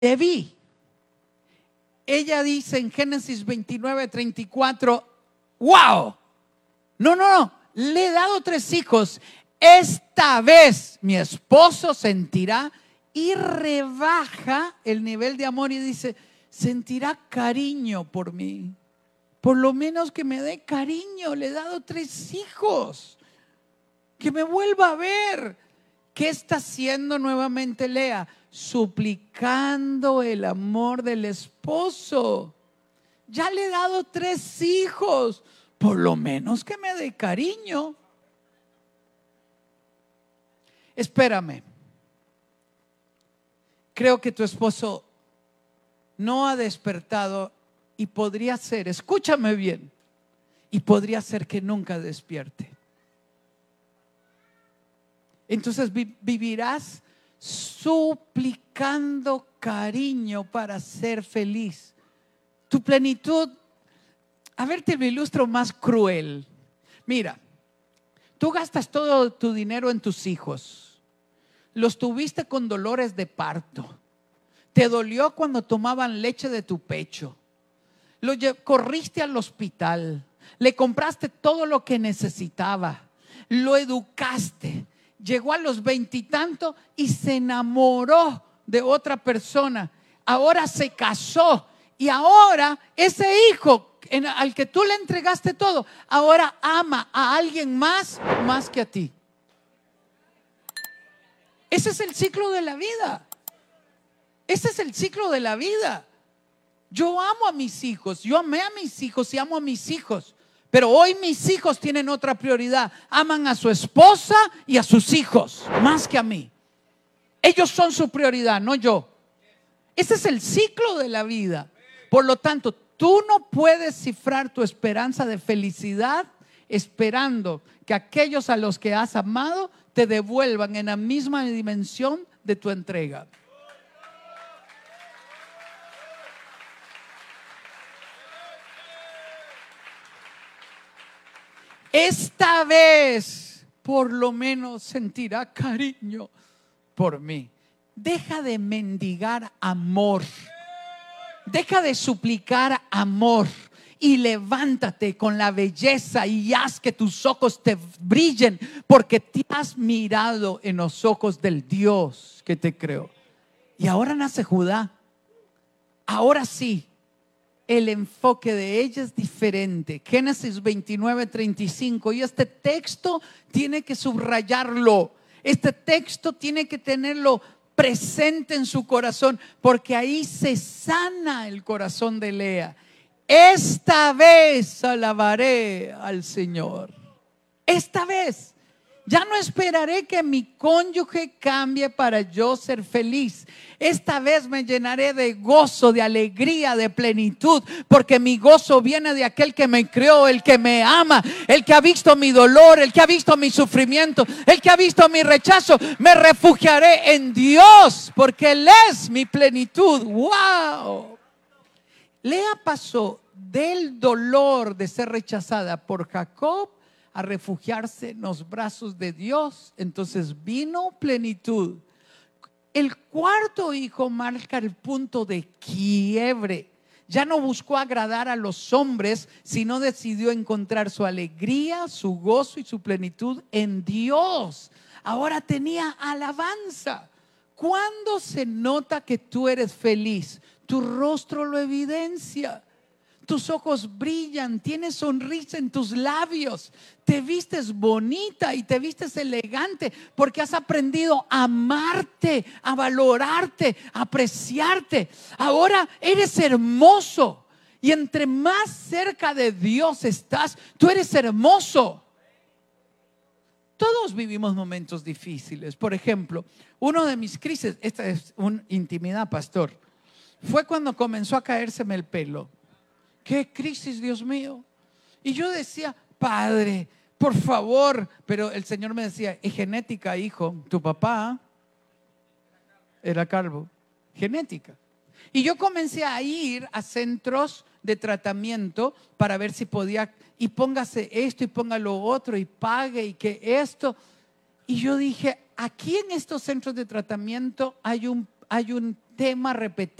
Debí. Ella dice en Génesis 29:34, wow, no, le he dado 3 hijos. Esta vez mi esposo sentirá, y rebaja el nivel de amor y dice, sentirá cariño por mí. Por lo menos que me dé cariño. Le he dado 3 hijos. Que me vuelva a ver. ¿Qué está haciendo nuevamente Lea? Suplicando el amor del esposo. Ya le he dado 3 hijos. Por lo menos que me dé cariño. Espérame. Creo que tu esposo no ha despertado y podría ser, escúchame bien, y podría ser que nunca despierte. Entonces vivirás suplicando cariño para ser feliz. Tu plenitud, a ver, te lo ilustro más cruel. Mira, tú gastas todo tu dinero en tus hijos. Los tuviste con dolores de parto. Te dolió cuando tomaban leche de tu pecho. Corriste al hospital. Le compraste todo lo que necesitaba. Lo educaste. Llegó a los 20 y tanto y se enamoró de otra persona. Ahora se casó. Y ahora ese hijo al que tú le entregaste todo, ahora ama a alguien más que a ti. Ese es el ciclo de la vida. Ese es el ciclo de la vida. Yo amo a mis hijos. Yo amé a mis hijos y amo a mis hijos. Pero hoy mis hijos tienen otra prioridad. Aman a su esposa y a sus hijos más que a mí. Ellos son su prioridad, no yo. Ese es el ciclo de la vida. Por lo tanto, tú no puedes cifrar tu esperanza de felicidad esperando que aquellos a los que has amado te devuelvan en la misma dimensión de tu entrega. Esta vez por lo menos sentirá cariño por mí. Deja de mendigar amor. Deja de suplicar amor y levántate con la belleza y haz que tus ojos te brillen, porque te has mirado en los ojos del Dios que te creó. Y ahora nace Judá. Ahora sí, el enfoque de ella es diferente. Génesis 29:35. Y este texto tiene que subrayarlo. Este texto tiene que tenerlo presente en su corazón, porque ahí se sana el corazón de Lea. Esta vez alabaré al Señor. Esta vez. Ya no esperaré que mi cónyuge cambie para yo ser feliz. Esta vez me llenaré de gozo, de alegría, de plenitud, porque mi gozo viene de aquel que me creó, el que me ama, el que ha visto mi dolor, el que ha visto mi sufrimiento, el que ha visto mi rechazo. Me refugiaré en Dios, porque Él es mi plenitud. ¡Wow! Lea pasó del dolor de ser rechazada por Jacob a refugiarse en los brazos de Dios. Entonces vino plenitud. El cuarto hijo marca el punto de quiebre. Ya no buscó agradar a los hombres, sino decidió encontrar su alegría, su gozo y su plenitud en Dios. Ahora tenía alabanza. ¿Cuándo se nota que tú eres feliz? Tu rostro lo evidencia. Tus ojos brillan, tienes sonrisa en tus labios, te vistes bonita y te vistes elegante porque has aprendido a amarte, a valorarte, a apreciarte. Ahora eres hermoso y entre más cerca de Dios estás, tú eres hermoso. Todos vivimos momentos difíciles. Por ejemplo, uno de mis crisis, esta es una intimidad, pastor, fue cuando comenzó a caérseme el pelo. ¡Qué crisis, Dios mío! Y yo decía, Padre, por favor. Pero el Señor me decía, es genética, hijo. Tu papá era calvo. Genética. Y yo comencé a ir a centros de tratamiento para ver si podía, y póngase esto y ponga lo otro y pague y que esto. Y yo dije, aquí en estos centros de tratamiento hay hay un tema repetido